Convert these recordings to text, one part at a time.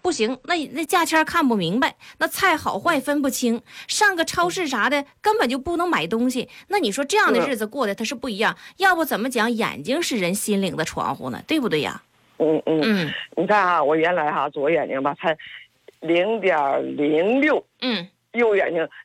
不行，那价签看不明白，那菜好坏分不清，上个超市啥的根本就不能买东西。那你说这样的日子过得它是不一样，要不怎么讲眼睛是人心灵的窗户呢？对不对呀？ 你看啊，我原来左眼睛吧才0.06，右眼睛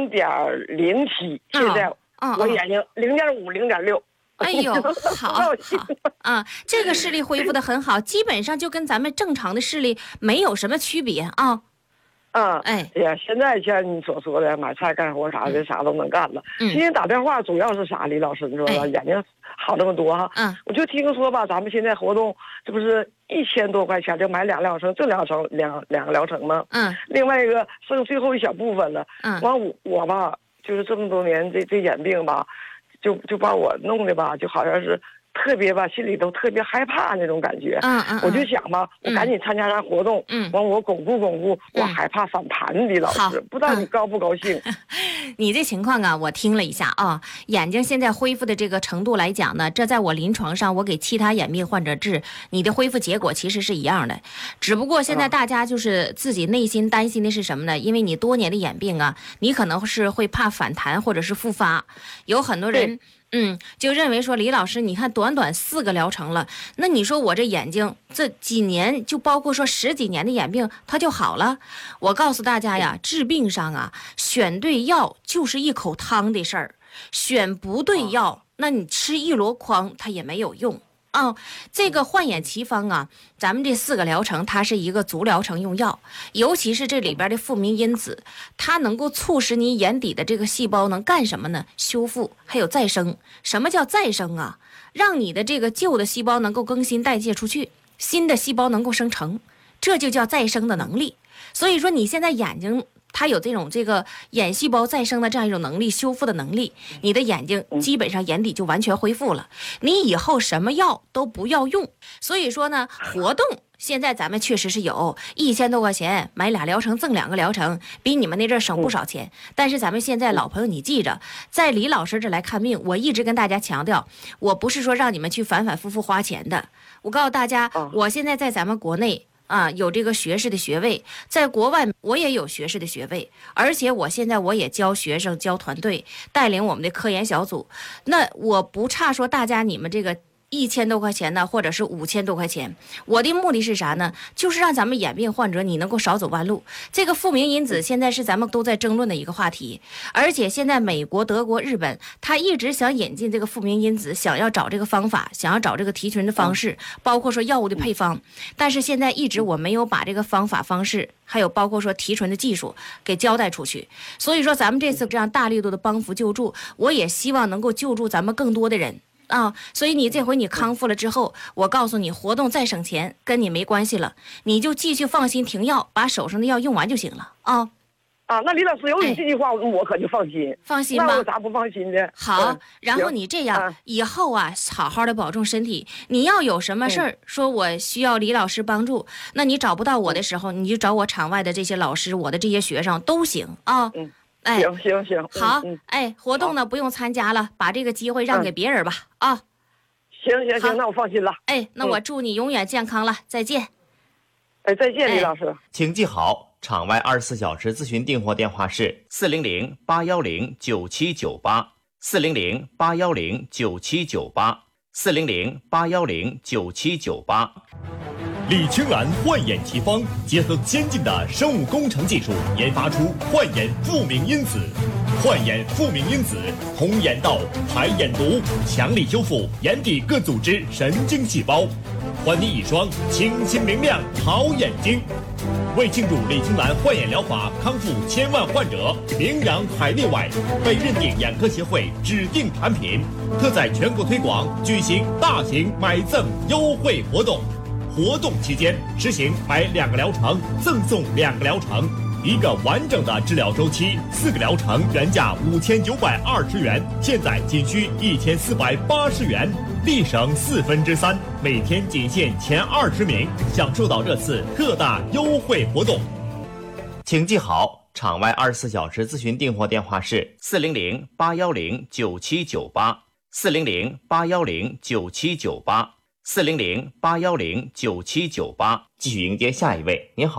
0.07，现在我眼睛0.5、0.6。 哎呦，好啊，这个视力恢复的很好，基本上就跟咱们正常的视力没有什么区别啊。 哎呀，现在像你所说的买菜干活啥的，啥都能干了。今天打电话主要是啥？李老师，你说吧，眼睛好这么多哈。我就听说吧，咱们现在活动这不是1000多块钱就买2疗程，这两个疗程吗？另外一个剩最后一小部分了。完我吧，就是这么多年这眼病吧，就把我弄的吧，就好像是特别吧，心里都特别害怕那种感觉。我就想吧，我赶紧参加啥活动，完我巩固，我害怕反弹。李老师，不知道你高不高兴？ 你这情况啊，我听了一下啊，眼睛现在恢复的这个程度来讲呢，这在我临床上我给其他眼病患者治，你的恢复结果其实是一样的，只不过现在大家就是自己内心担心的是什么呢？因为你多年的眼病啊，你可能是会怕反弹或者是复发，有很多人就认为说李老师，你看短4个疗程了，那你说我这眼睛这几年，就包括说10几年的眼病，它就好了？我告诉大家呀，治病上啊，选对药就是一口汤的事儿，选不对药，那你吃一箩筐它也没有用。这个焕眼奇方啊，咱们这4个疗程，它是一个足疗程用药，尤其是这里边的复明因子，它能够促使你眼底的这个细胞能干什么呢？修复，还有再生。什么叫再生啊？让你的这个旧的细胞能够更新代谢出去，新的细胞能够生成，这就叫再生的能力。所以说你现在眼睛它有这个眼细胞再生的这样一种能力，修复的能力，你的眼睛基本上眼底就完全恢复了，你以后什么药都不要用。所以说呢，活动现在咱们确实是有1000多块钱买2疗程赠2个疗程，比你们那阵省不少钱。但是咱们现在老朋友你记着，在李老师这来看病，我一直跟大家强调，我不是说让你们去反复花钱的。我告诉大家，我现在在咱们国内有这个学士的学位，在国外我也有学士的学位，而且我现在我也教学生教团队，带领我们的科研小组。那我不差说大家你们这个1000多块钱呢，或者是5000多块钱，我的目的是啥呢？就是让咱们眼病患者你能够少走弯路。这个复明因子现在是咱们都在争论的一个话题，而且现在美国、德国、日本，他一直想引进这个复明因子，想要找这个方法，想要找这个提纯的方式，包括说药物的配方，但是现在一直我没有把这个方法方式，还有包括说提纯的技术给交代出去。所以说咱们这次这样大力度的帮扶救助，我也希望能够救助咱们更多的人。所以你这回你康复了之后，我告诉你，活动再省钱跟你没关系了，你就继续放心停药，把手上的药用完就行了那李老师有你这句话，我可就放心。 放心吧？ 那我咋不放心的？ 好，然后你这样以后好好的保重身体。你要有什么事儿，说我需要李老师帮助，那你找不到我的时候，你就找我场外的这些老师，我的这些学生都行行， 好，活动呢不用参加了，把这个机会让给别人吧行，那我放心了。 那我祝你永远健康了，再见。 再见，李老师。 请记好，场外24小时咨询订货电话是400-810-9798，400-810-9798，400-810-9798。 李青兰焕眼奇方结合先进的生物工程技术，研发出焕眼复明因子。焕眼复明因子通眼道、排眼毒，强力修复眼底各组织神经细胞，还你一双清新明亮好眼睛。为庆祝李青兰焕眼疗法康复1000万患者，名扬海内外，被认定眼科协会指定产品，特在全国推广，举行大型买赠优惠活动。活动期间实行买2个疗程赠送2个疗程，1个完整的治疗周期，4个疗程原价5920元，现在仅需1480元，立省3/4，每天仅限前20名，享受到这次特大优惠活动。 请记好，场外24小时咨询订货电话是400-810-9798，400-810-9798，400-810-9798。继续迎接下一位，您好。